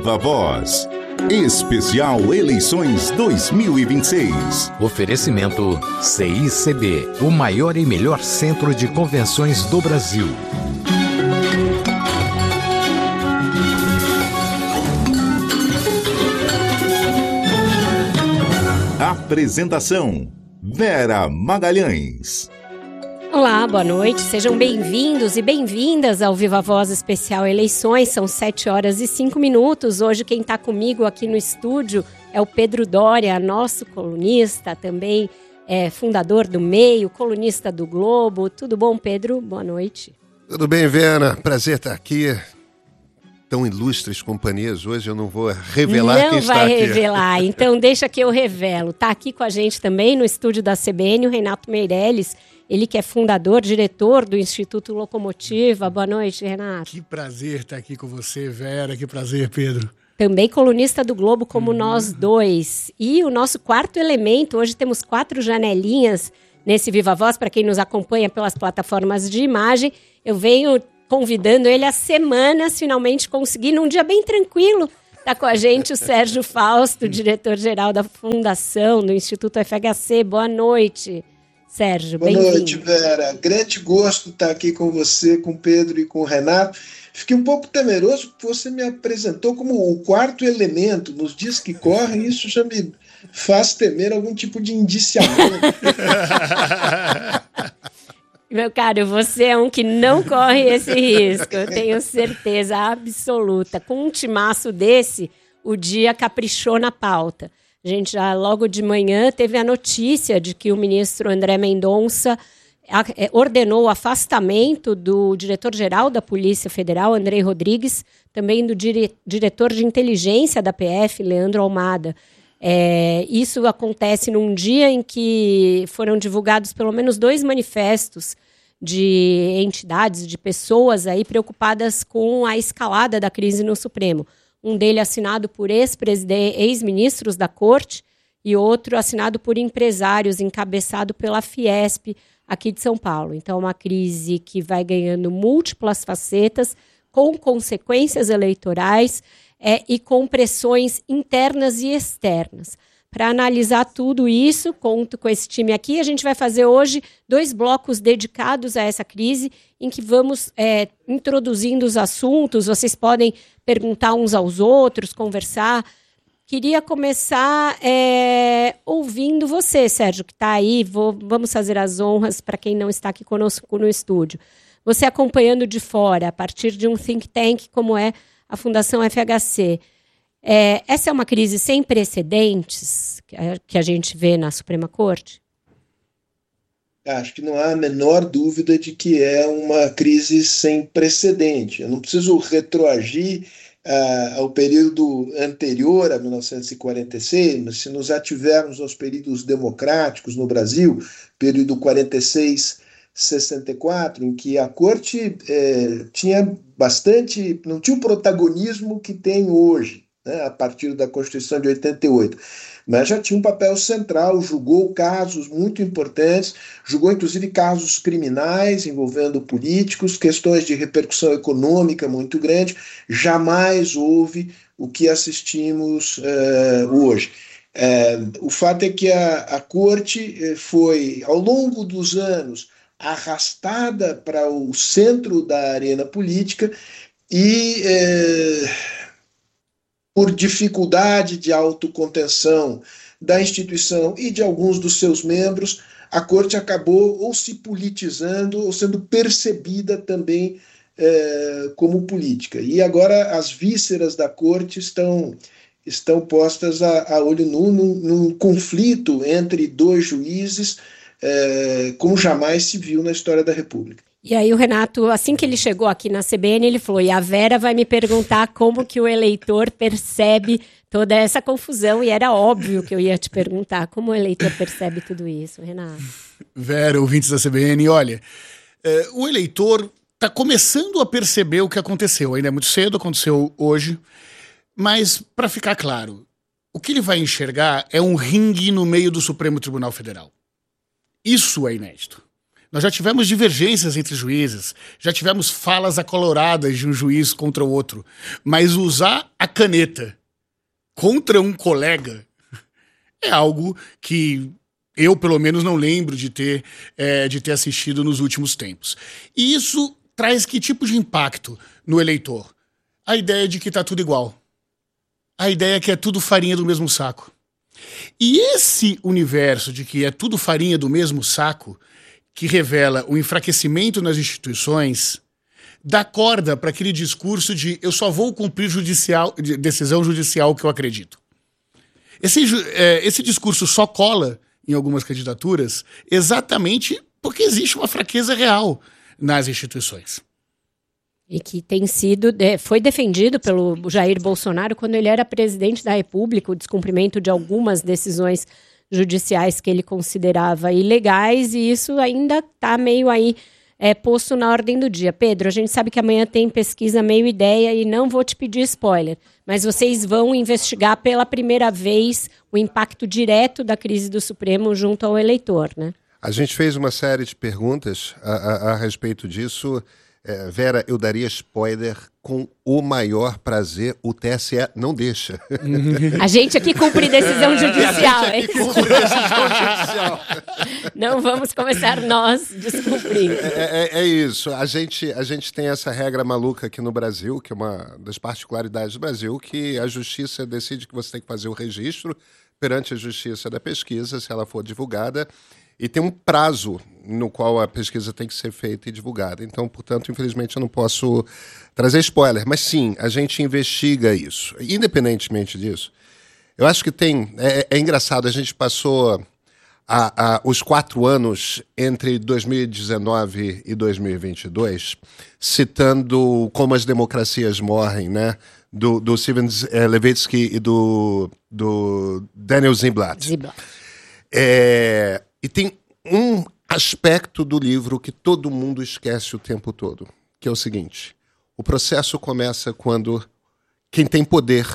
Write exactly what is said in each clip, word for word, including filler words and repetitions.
Viva Voz. Especial Eleições dois mil e vinte e seis. Oferecimento C I C B, o maior e melhor centro de convenções do Brasil. Apresentação: Vera Magalhães. Olá, boa noite, sejam bem-vindos e bem-vindas ao Viva Voz Especial Eleições. São sete horas e cinco minutos. Hoje quem está comigo aqui no estúdio é o Pedro Doria, nosso colunista, também é fundador do Meio, colunista do Globo. Tudo bom, Pedro? Boa noite. Tudo bem, Vera? Prazer estar aqui. Tão ilustres companhias hoje, eu não vou revelar não quem está aqui. Não vai revelar, então deixa que eu revelo. Está aqui com a gente também no estúdio da C B N o Renato Meirelles, ele que é fundador, diretor do Instituto Locomotiva. Boa noite, Renato. Que prazer estar aqui com você, Vera, que prazer, Pedro. Também colunista do Globo como uhum. nós dois. E o nosso quarto elemento, hoje temos quatro janelinhas nesse Viva Voz, para quem nos acompanha pelas plataformas de imagem. Eu venho convidando ele há semanas, finalmente consegui, num dia bem tranquilo, está com a gente o Sérgio Fausto, diretor-geral da Fundação do Instituto F H C. Boa noite, Sérgio. Boa bem-vindo. noite, Vera. Grande gosto estar aqui com você, com o Pedro e com o Renato. Fiquei um pouco temeroso porque você me apresentou como o quarto elemento. Nos dias que correm, isso já me faz temer algum tipo de indiciamento. Meu caro, você é um que não corre esse risco, eu tenho certeza absoluta. Com um timaço desse, o dia caprichou na pauta. A gente já logo de manhã teve a notícia de que o ministro André Mendonça ordenou o afastamento do diretor-geral da Polícia Federal, Andrei Rodrigues, também do dire- diretor de inteligência da P F, Leandro Almada. É, isso acontece num dia em que foram divulgados pelo menos dois manifestos de entidades, de pessoas aí preocupadas com a escalada da crise no Supremo. Um deles assinado por ex-presidente, ex-ministros da Corte e outro assinado por empresários, encabeçado pela Fiesp aqui de São Paulo. Então, uma crise que vai ganhando múltiplas facetas, com consequências eleitorais, É, e com pressões internas e externas. Para analisar tudo isso, conto com esse time aqui. A gente vai fazer hoje dois blocos dedicados a essa crise, em que vamos é, introduzindo os assuntos. Vocês podem perguntar uns aos outros, conversar. Queria começar é, ouvindo você, Sérgio, que está aí. Vou, vamos fazer as honras para quem não está aqui conosco no estúdio. Você acompanhando de fora, a partir de um think tank como é a Fundação F H C. É, essa é uma crise sem precedentes que a gente vê na Suprema Corte? Acho que não há a menor dúvida de que é uma crise sem precedente. Eu não preciso retroagir uh, ao período anterior a mil novecentos e quarenta e seis, mas se nos ativermos aos períodos democráticos no Brasil, período quarenta e seis sessenta e quatro, em que a Corte eh, tinha bastante, não tinha o protagonismo que tem hoje, né, a partir da Constituição de oitenta e oito, mas já tinha um papel central, julgou casos muito importantes, julgou inclusive casos criminais envolvendo políticos, questões de repercussão econômica muito grande. Jamais houve o que assistimos eh, hoje. Eh, o fato é que a, a Corte foi, ao longo dos anos, arrastada para o centro da arena política e, é, por dificuldade de autocontenção da instituição e de alguns dos seus membros, a Corte acabou ou se politizando ou sendo percebida também é, como política. E agora as vísceras da Corte estão, estão postas a, a olho nu num, num conflito entre dois juízes, É, como jamais se viu na história da República. E aí o Renato, assim que ele chegou aqui na C B N, ele falou, e a Vera vai me perguntar como que o eleitor percebe toda essa confusão, e era óbvio que eu ia te perguntar, como o eleitor percebe tudo isso, Renato? Vera, ouvintes da C B N, olha, é, o eleitor está começando a perceber o que aconteceu, ainda é muito cedo, aconteceu hoje, mas para ficar claro, o que ele vai enxergar é um ringue no meio do Supremo Tribunal Federal. Isso é inédito. Nós já tivemos divergências entre juízes, já tivemos falas acaloradas de um juiz contra o outro, mas usar a caneta contra um colega é algo que eu, pelo menos, não lembro de ter, é, de ter assistido nos últimos tempos. E isso traz que tipo de impacto no eleitor? A ideia de que está tudo igual. A ideia que é tudo farinha do mesmo saco. E esse universo de que é tudo farinha do mesmo saco, que revela o enfraquecimento nas instituições, dá corda para aquele discurso de eu só vou cumprir judicial, decisão judicial que eu acredito. Esse, é, esse discurso só cola em algumas candidaturas exatamente porque existe uma fraqueza real nas instituições. E que tem sido, foi defendido pelo Jair Bolsonaro quando ele era presidente da República, o descumprimento de algumas decisões judiciais que ele considerava ilegais, e isso ainda está meio aí é, posto na ordem do dia. Pedro, a gente sabe que amanhã tem pesquisa Meio Ideia e não vou te pedir spoiler, mas vocês vão investigar pela primeira vez o impacto direto da crise do Supremo junto ao eleitor, né? A gente fez uma série de perguntas a, a, a respeito disso. É, Vera, eu daria spoiler com o maior prazer. O T S E não deixa. A gente aqui cumpre decisão judicial. A gente aqui cumpre decisão judicial. Não vamos começar nós descumprindo. É, é, é isso. A gente, a gente tem essa regra maluca aqui no Brasil, que é uma das particularidades do Brasil, que a justiça decide que você tem que fazer o registro perante a justiça da pesquisa, se ela for divulgada, e tem um prazo no qual a pesquisa tem que ser feita e divulgada. Então, portanto, infelizmente, eu não posso trazer spoiler. Mas sim, a gente investiga isso. Independentemente disso, eu acho que tem... É, é engraçado, a gente passou a, a, os quatro anos entre dois mil e dezenove e dois mil e vinte e dois citando Como as Democracias Morrem, né? Do, do Steven eh, Levitsky e do, do Daniel Ziblatt. Ziblatt. É, e tem um aspecto do livro que todo mundo esquece o tempo todo, que é o seguinte: o processo começa quando quem tem poder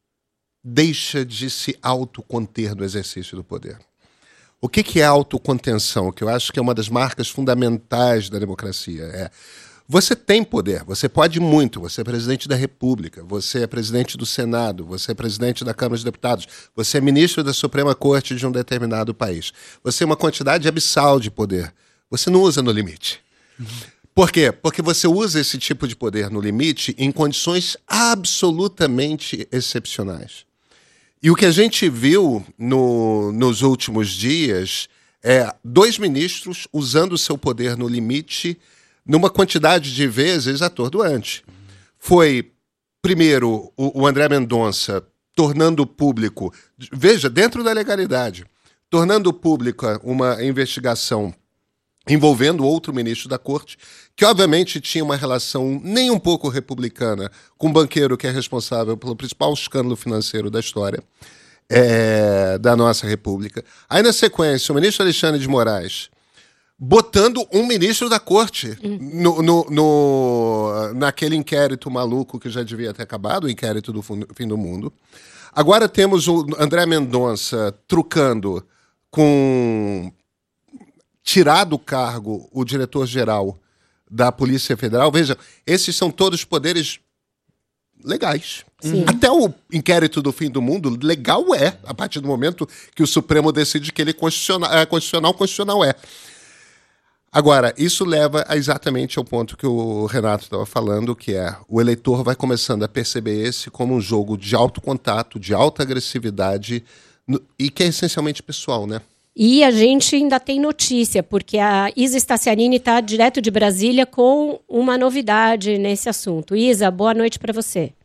deixa de se autoconter no exercício do poder. O que, que é autocontenção? Que eu acho que é uma das marcas fundamentais da democracia. É, você tem poder, você pode muito, você é presidente da República, você é presidente do Senado, você é presidente da Câmara dos Deputados, você é ministro da Suprema Corte de um determinado país. Você tem uma quantidade abissal de poder. Você não usa no limite. Uhum. Por quê? Porque você usa esse tipo de poder no limite em condições absolutamente excepcionais. E o que a gente viu no, nos últimos dias é dois ministros usando o seu poder no limite numa quantidade de vezes atordoante. Foi, primeiro, o, o André Mendonça tornando público, veja, dentro da legalidade, tornando pública uma investigação envolvendo outro ministro da corte, que obviamente tinha uma relação nem um pouco republicana com um banqueiro que é responsável pelo principal escândalo financeiro da história é, da nossa república. Aí, na sequência, o ministro Alexandre de Moraes botando um ministro da corte no, no, no, naquele inquérito maluco que já devia ter acabado, o inquérito do fim do mundo. Agora temos o André Mendonça trucando com... tirar do cargo o diretor-geral da Polícia Federal. Veja, esses são todos poderes legais. Sim. Até o inquérito do fim do mundo, legal é, a partir do momento que o Supremo decide que ele é constitucional, é constitucional, constitucional é. Agora, isso leva a exatamente ao ponto que o Renato estava falando, que é o eleitor vai começando a perceber esse como um jogo de alto contato, de alta agressividade, no, e que é essencialmente pessoal, né? E a gente ainda tem notícia, porque a Isa Staciarini está direto de Brasília com uma novidade nesse assunto. Isa, boa noite para você.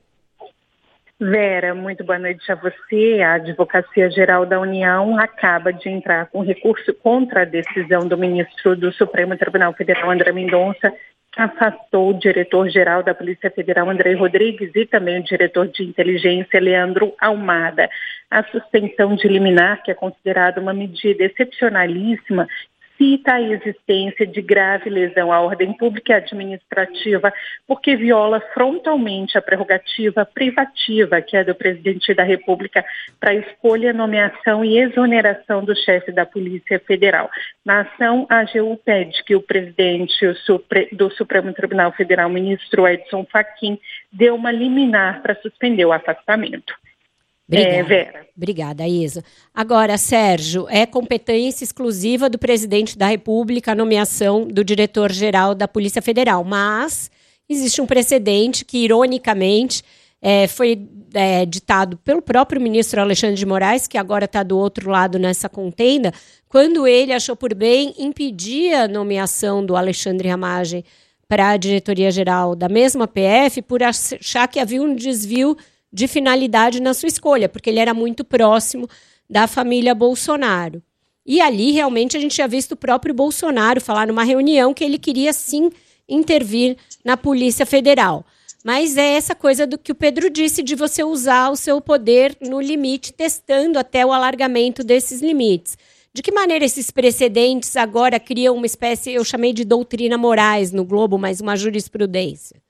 Vera, muito boa noite a você. A Advocacia Geral da União acaba de entrar com recurso contra a decisão do ministro do Supremo Tribunal Federal, André Mendonça, que afastou o diretor-geral da Polícia Federal, André Rodrigues, e também o diretor de inteligência, Leandro Almada. A suspensão de liminar, que é considerada uma medida excepcionalíssima, cita a existência de grave lesão à ordem pública e administrativa, porque viola frontalmente a prerrogativa privativa, que é do presidente da República, para escolha, nomeação e exoneração do chefe da Polícia Federal. Na ação, a AGU pede que o presidente do Supremo Tribunal Federal, ministro Edson Fachin, dê uma liminar para suspender o afastamento. Obrigada, é, Vera. Obrigada, Isa. Agora, Sérgio, é competência exclusiva do presidente da República a nomeação do diretor-geral da Polícia Federal, mas existe um precedente que, ironicamente, é, foi é, ditado pelo próprio ministro Alexandre de Moraes, que agora está do outro lado nessa contenda, quando ele achou por bem impedir a nomeação do Alexandre Ramagem para a diretoria-geral da mesma P F por achar que havia um desvio de finalidade na sua escolha, porque ele era muito próximo da família Bolsonaro. E ali, realmente, a gente tinha visto o próprio Bolsonaro falar numa reunião que ele queria, sim, intervir na Polícia Federal. Mas é essa coisa do que o Pedro disse, de você usar o seu poder no limite, testando até o alargamento desses limites. De que maneira esses precedentes agora criam uma espécie, eu chamei de doutrina Moraes no Globo, mas uma jurisprudência?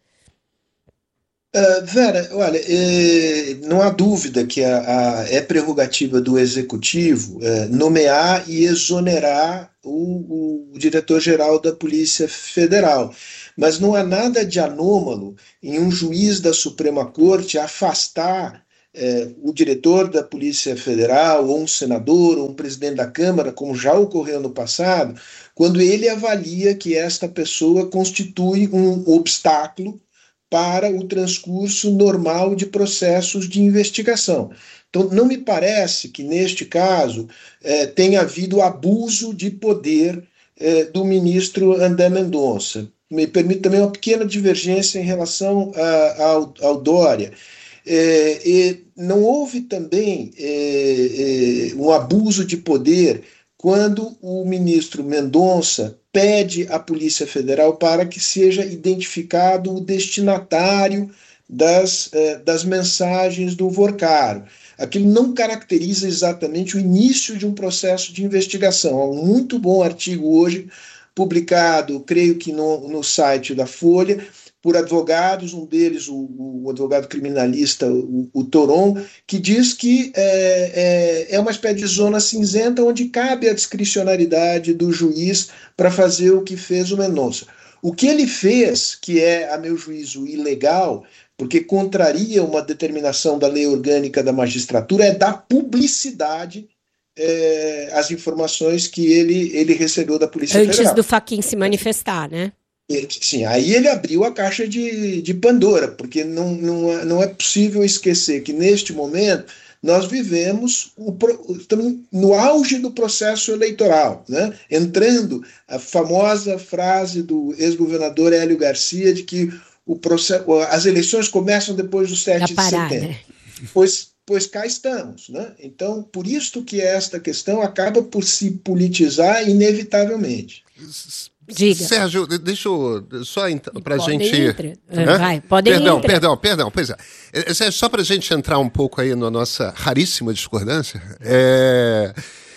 Uh, Vera, olha, eh, não há dúvida que a, a, é prerrogativa do Executivo eh, nomear e exonerar o, o diretor-geral da Polícia Federal. Mas não há nada de anômalo em um juiz da Suprema Corte afastar eh, o diretor da Polícia Federal, ou um senador, ou um presidente da Câmara, como já ocorreu no passado, quando ele avalia que esta pessoa constitui um obstáculo para o transcurso normal de processos de investigação. Então, não me parece que, neste caso, eh, tenha havido abuso de poder eh, do ministro André Mendonça. Me permite também uma pequena divergência em relação a, ao, ao Dória. Eh, e não houve também eh, eh, um abuso de poder quando o ministro Mendonça pede à Polícia Federal para que seja identificado o destinatário das, eh, das mensagens do Vorcaro. Aquilo não caracteriza exatamente o início de um processo de investigação. Há um muito bom artigo hoje, publicado, creio que no, no site da Folha, por advogados, um deles, o, o advogado criminalista, o, o Toron, que diz que é, é, é uma espécie de zona cinzenta onde cabe a discricionariedade do juiz para fazer o que fez o Mendonça. O que ele fez, que é, a meu juízo, ilegal, porque contraria uma determinação da lei orgânica da magistratura, é dar publicidade é, às informações que ele, ele recebeu da Polícia Antes Federal. do Fachin se manifestar, né? Sim, aí ele abriu a caixa de, de Pandora, porque não, não, é, não é possível esquecer que, neste momento, nós vivemos o, estamos no auge do processo eleitoral, né? Entrando a famosa frase do ex-governador Hélio Garcia de que o processo, as eleições começam depois do sete de setembro. Pois, pois cá estamos, né? Então, por isso que esta questão acaba por se politizar inevitavelmente. Diga. Sérgio, deixa eu só para a gente... Vai, podem perdão, entrar. perdão, perdão, pois é. Sérgio, só para a gente entrar um pouco aí na nossa raríssima discordância, é...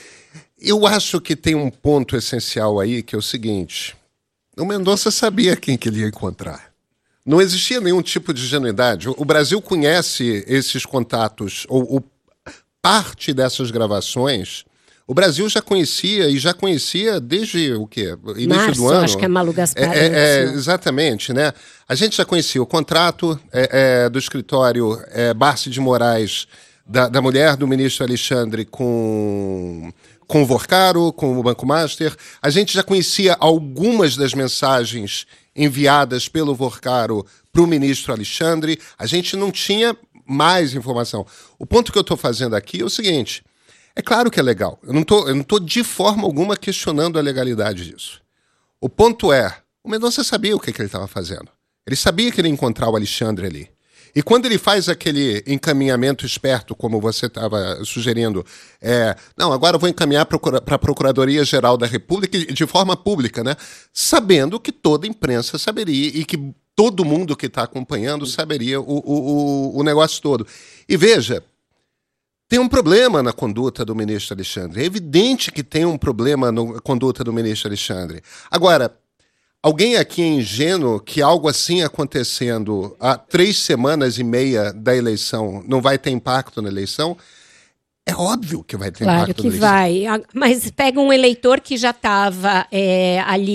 eu acho que tem um ponto essencial aí, que é o seguinte: o Mendonça sabia quem que ele ia encontrar. Não existia nenhum tipo de ingenuidade. O Brasil conhece esses contatos, ou, ou parte dessas gravações... O Brasil já conhecia, e já conhecia desde o quê? Início Março, do ano. Acho que é Malu Gaspar. É, é, é, exatamente, né? A gente já conhecia o contrato é, é, do escritório é, Barsi de Moraes, da, da mulher do ministro Alexandre com, com o Vorcaro, com o Banco Master. A gente já conhecia algumas das mensagens enviadas pelo Vorcaro para o ministro Alexandre. A gente não tinha mais informação. O ponto que eu estou fazendo aqui é o seguinte: é claro que é legal. Eu não tô, eu não tô de forma alguma questionando a legalidade disso. O ponto é, o Mendonça sabia o que, que ele estava fazendo. Ele sabia que ele ia encontrar o Alexandre ali. E quando ele faz aquele encaminhamento esperto, como você estava sugerindo, é, não, agora eu vou encaminhar para a Procuradoria-Geral da República de forma pública, né? Sabendo que toda a imprensa saberia e que todo mundo que está acompanhando saberia o, o, o, o negócio todo. E veja, tem um problema na conduta do ministro Alexandre. É evidente que tem um problema na conduta do ministro Alexandre. Agora, alguém aqui é ingênuo que algo assim acontecendo há três semanas e meia da eleição não vai ter impacto na eleição? É óbvio que vai ter claro impacto que na eleição. vai. Mas pega um eleitor que já estava é, ali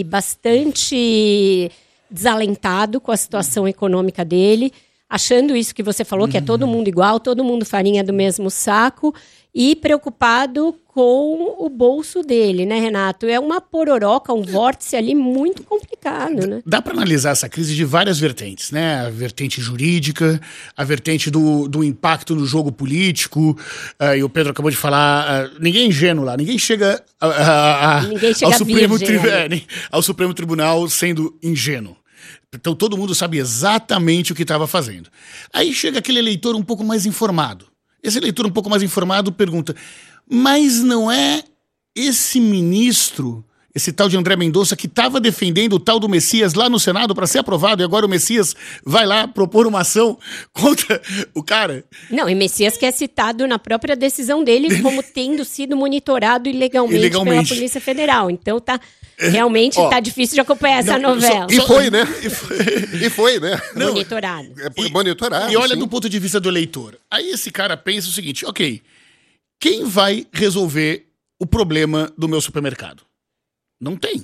bastante desalentado com a situação econômica dele, achando isso que você falou, que é todo mundo igual, todo mundo farinha do mesmo saco, e preocupado com o bolso dele, né, Renato? É uma pororoca, um vórtice ali muito complicado, né? Dá para analisar essa crise de várias vertentes, né? A vertente jurídica, a vertente do, do impacto no jogo político, uh, e o Pedro acabou de falar, uh, ninguém é ingênuo lá, ninguém chega, a, a, a, ninguém chega ao, Supremo virgem, tri- né? é, ao Supremo Tribunal sendo ingênuo. Então todo mundo sabe exatamente o que estava fazendo. Aí chega aquele eleitor um pouco mais informado. Esse eleitor um pouco mais informado pergunta, mas não é esse ministro, esse tal de André Mendonça, que estava defendendo o tal do Messias lá no Senado para ser aprovado, e agora o Messias vai lá propor uma ação contra o cara? Não, e Messias que é citado na própria decisão dele como tendo sido monitorado ilegalmente, Ilegalmente. pela Polícia Federal. Então tá, realmente Ó, tá difícil de acompanhar essa não, novela. E foi, né? E foi. E foi, né? Não, Monitorado. É monitorado. E olha sim. do ponto de vista do eleitor. Aí esse cara pensa o seguinte, ok, quem vai resolver o problema do meu supermercado? Não tem.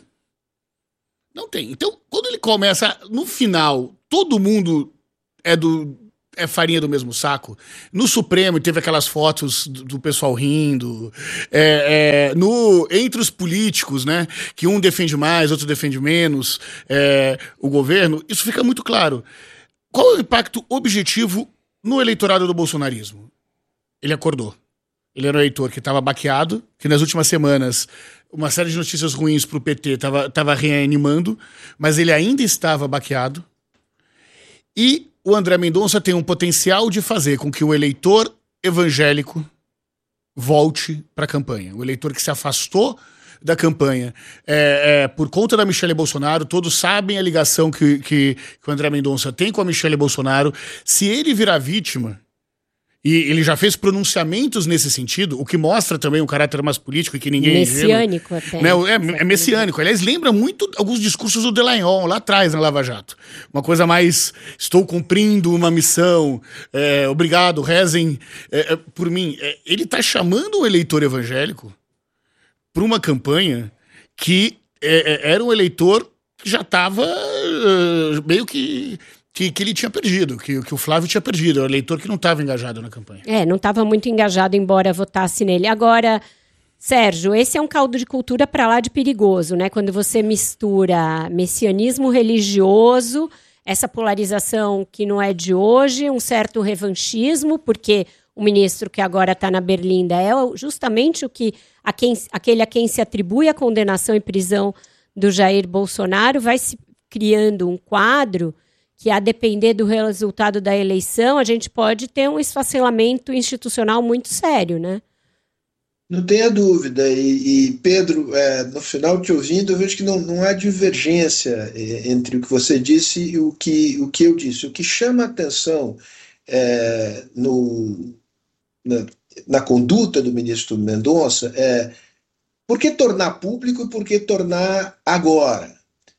Não tem. Então, quando ele começa, no final, todo mundo é do é farinha do mesmo saco. No Supremo teve aquelas fotos do, do pessoal rindo. É, é, no, entre os políticos, né? Que um defende mais, outro defende menos é, o governo. Isso fica muito claro. Qual é o impacto objetivo no eleitorado do bolsonarismo? Ele acordou. Ele era um eleitor que estava baqueado, que nas últimas semanas uma série de notícias ruins para o P T estava tava reanimando, mas ele ainda estava baqueado. E o André Mendonça tem um potencial de fazer com que o eleitor evangélico volte para a campanha. O eleitor que se afastou da campanha é, é, por conta da Michelle Bolsonaro, todos sabem a ligação que, que, que o André Mendonça tem com a Michelle Bolsonaro. Se ele virar vítima, e ele já fez pronunciamentos nesse sentido, o que mostra também um caráter mais político e que ninguém... Messiânico até. Né? É, é messiânico. Aliás, lembra muito alguns discursos do Dallagnol, lá atrás, na Lava Jato. Uma coisa mais, estou cumprindo uma missão, é, obrigado, rezem é, é, por mim. É, ele está chamando o eleitor evangélico para uma campanha que é, é, era um eleitor que já estava uh, meio que... Que, que ele tinha perdido, que, que o Flávio tinha perdido, é o eleitor que não estava engajado na campanha. É, não estava muito engajado, embora votasse nele. Agora, Sérgio, esse é um caldo de cultura para lá de perigoso, né? Quando você mistura messianismo religioso, essa polarização que não é de hoje, um certo revanchismo, porque o ministro que agora está na Berlinda é justamente o que, a quem, aquele a quem se atribui a condenação e prisão do Jair Bolsonaro, vai se criando um quadro que, a depender do resultado da eleição, a gente pode ter um esfacelamento institucional muito sério, né? Não tenha dúvida. E, e Pedro, é, no final te ouvindo, eu vejo que não, não há divergência é, entre o que você disse e o que, o que eu disse. O que chama a atenção é, no, na, na conduta do ministro Mendonça é por que tornar público e por que tornar agora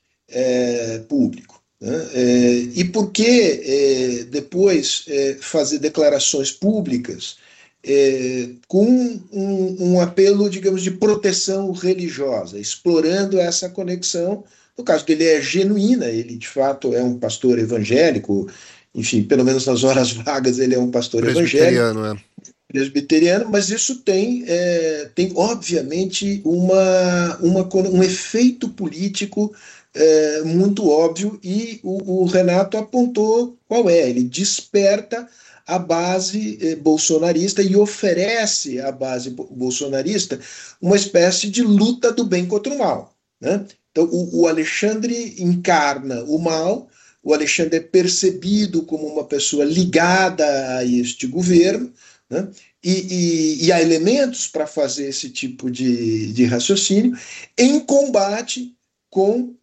é, público? É, e por que é, depois é, fazer declarações públicas é, com um, um apelo, digamos, de proteção religiosa, explorando essa conexão? No caso dele é genuína, ele de fato é um pastor evangélico, enfim, pelo menos nas horas vagas ele é um pastor evangélico, é. presbiteriano, mas isso tem, é, tem obviamente uma, uma, um efeito político É, muito óbvio, e o, o Renato apontou qual é. Ele desperta a base eh, bolsonarista e oferece à base bolsonarista uma espécie de luta do bem contra o mal, né? Então o, o Alexandre encarna o mal, o Alexandre é percebido como uma pessoa ligada a este governo, né? E, e, e há elementos para fazer esse tipo de, de raciocínio em combate Com,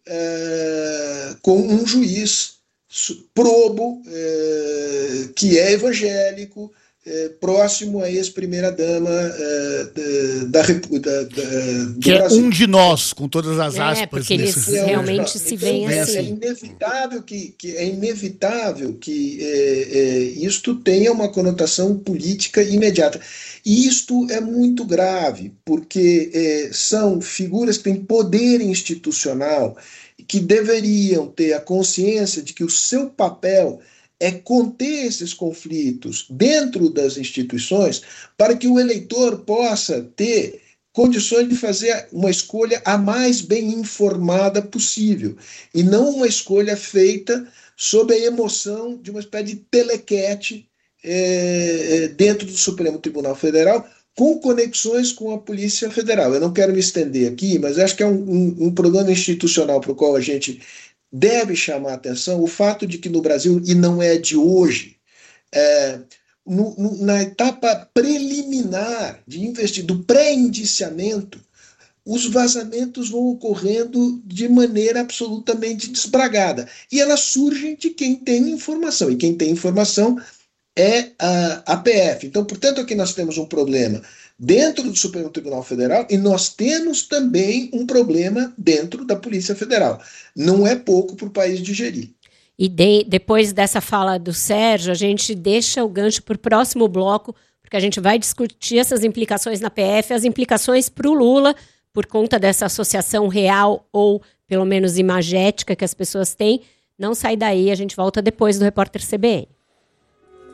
é, com um juiz probo, é, que é evangélico, é, próximo a ex-primeira-dama é, da, da, da, da, do que Brasil. É um de nós, com todas as aspas. É, porque eles nesse... realmente é, se então, veem é, assim. É inevitável que, que, é inevitável que é, é, isto tenha uma conotação política imediata. E isto é muito grave, porque é, são figuras que têm poder institucional que deveriam ter a consciência de que o seu papel é conter esses conflitos dentro das instituições para que o eleitor possa ter condições de fazer uma escolha a mais bem informada possível, e não uma escolha feita sob a emoção de uma espécie de telequete é, dentro do Supremo Tribunal Federal, com conexões com a Polícia Federal. Eu não quero me estender aqui, mas acho que é um, um, um problema institucional para o qual a gente deve chamar a atenção, o fato de que no Brasil, e não é de hoje, é, no, no, na etapa preliminar de investir, do pré-indiciamento, os vazamentos vão ocorrendo de maneira absolutamente desbragada. E elas surgem de quem tem informação, e quem tem informação é a, a P F. Então, portanto, aqui nós temos um problema dentro do Supremo Tribunal Federal e nós temos também um problema dentro da Polícia Federal. Não é pouco para o país digerir. E de, depois dessa fala do Sérgio, a gente deixa o gancho para o próximo bloco, porque a gente vai discutir essas implicações na P F, as implicações para o Lula, por conta dessa associação real ou, pelo menos, imagética que as pessoas têm. Não sai daí, a gente volta depois do Repórter C B N.